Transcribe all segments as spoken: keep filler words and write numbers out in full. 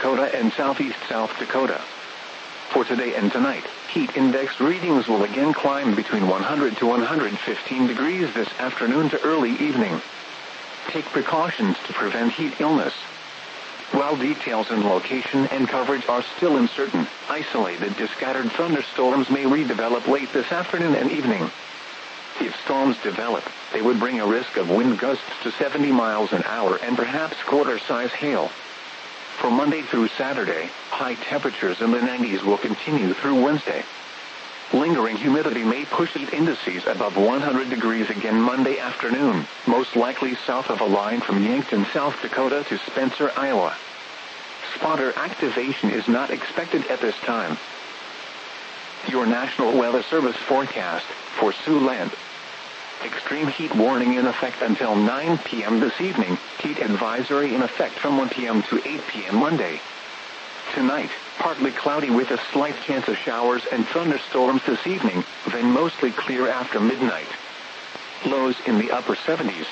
Dakota and southeast South Dakota. For today and tonight, heat index readings will again climb between one hundred to one hundred fifteen degrees this afternoon to early evening. Take precautions to prevent heat illness. While details and location and coverage are still uncertain, isolated to scattered thunderstorms may redevelop late this afternoon and evening. If storms develop, they would bring a risk of wind gusts to seventy miles an hour and perhaps quarter-size hail. For Monday through Saturday, high temperatures in the nineties will continue through Wednesday. Lingering humidity may push heat indices above one hundred degrees again Monday afternoon, most likely south of a line from Yankton, South Dakota to Spencer, Iowa. Spotter activation is not expected at this time. Your National Weather Service forecast for Siouxland. Extreme heat warning in effect until nine p m this evening. Heat advisory in effect from one p m to eight p m Monday. Tonight, partly cloudy with a slight chance of showers and thunderstorms this evening, then mostly clear after midnight. Lows in the upper seventies.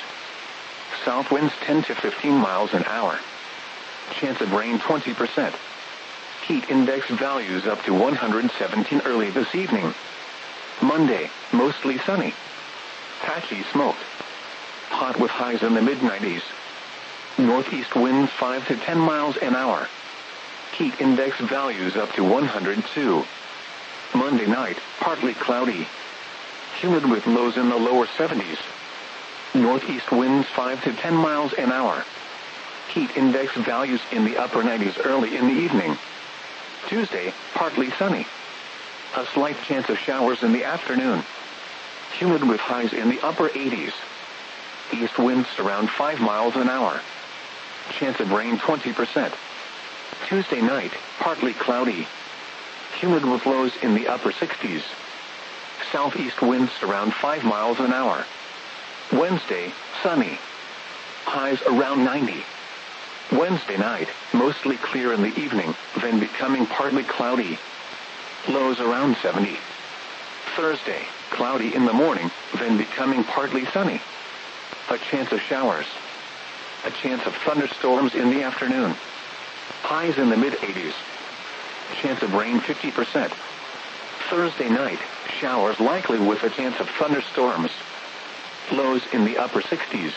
South winds ten to fifteen miles an hour. Chance of rain twenty percent. Heat index values up to one hundred seventeen early this evening. Monday, mostly sunny. Patchy smoke. Hot with highs in the mid nineties. Northeast winds five to ten miles an hour. Heat index values up to one hundred two. Monday night, partly cloudy. Humid with lows in the lower seventies. Northeast winds five to ten miles an hour. Heat index values in the upper nineties early in the evening. Tuesday, partly sunny. A slight chance of showers in the afternoon. Humid with highs in the upper eighties. East winds around five miles an hour. Chance of rain twenty percent. Tuesday night, partly cloudy. Humid with lows in the upper sixties. Southeast winds around five miles an hour. Wednesday, sunny. Highs around ninety. Wednesday night, mostly clear in the evening, then becoming partly cloudy. Lows around seventy. Thursday, cloudy in the morning, then becoming partly sunny. A chance of showers. A chance of thunderstorms in the afternoon. Highs in the mid eighties. Chance of rain fifty percent. Thursday night, showers likely with a chance of thunderstorms. Lows in the upper sixties.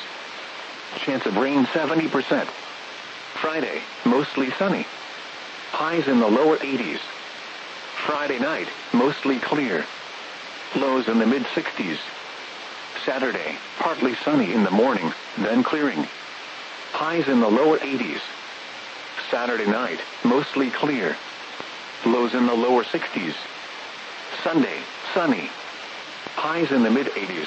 Chance of rain seventy percent. Friday, mostly sunny. Highs in the lower eighties. Friday night, mostly clear. Lows in the mid sixties. Saturday, partly sunny in the morning, then clearing. Highs in the lower eighties. Saturday night, mostly clear. Lows in the lower sixties. Sunday, sunny. Highs in the mid eighties.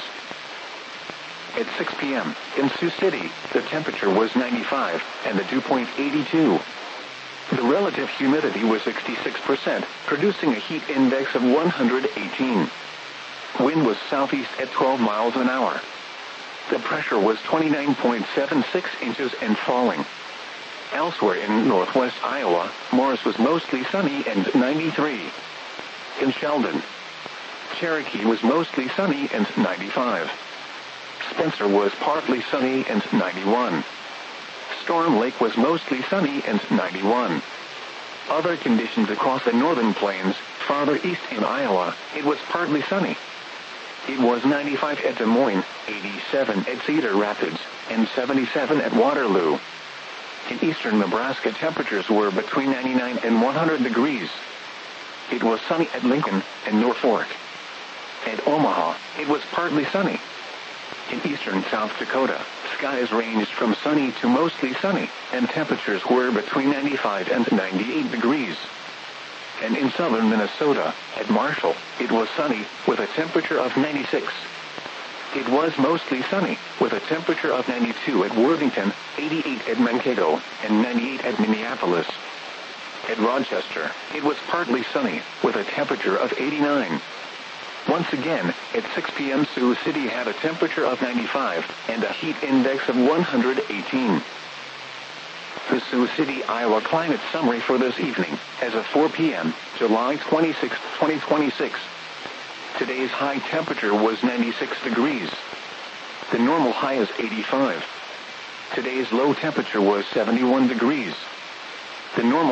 At six p m in Sioux City, the temperature was ninety-five and the dew point eighty-two. The relative humidity was sixty-six percent, producing a heat index of one hundred eighteen. Wind was southeast at twelve miles an hour. The pressure was twenty-nine point seven six inches and falling. Elsewhere in northwest Iowa, Morris was mostly sunny and ninety-three. In Sheldon, Cherokee was mostly sunny and ninety-five. Spencer was partly sunny and ninety-one. Storm Lake was mostly sunny and ninety-one. Other conditions across the northern plains, farther east in Iowa, it was partly sunny. It was ninety-five at Des Moines, eighty-seven at Cedar Rapids, and seventy-seven at Waterloo. In eastern Nebraska, temperatures were between ninety-nine and one hundred degrees. It was sunny at Lincoln and Norfolk. At Omaha, it was partly sunny. In eastern South Dakota, skies ranged from sunny to mostly sunny, and temperatures were between ninety-five and ninety-eight degrees. And in southern Minnesota, at Marshall, it was sunny, with a temperature of ninety-six. It was mostly sunny, with a temperature of ninety-two at Worthington, eighty-eight at Mankato, and ninety-eight at Minneapolis. At Rochester, it was partly sunny, with a temperature of eighty-nine. Once again, at six p m Sioux City had a temperature of ninety-five and a heat index of one hundred eighteen. The Sioux City, Iowa climate summary for this evening, as of four p m, July twenty-sixth, twenty twenty-six. Today's high temperature was ninety-six degrees. The normal high is eighty-five. Today's low temperature was seventy-one degrees. The normal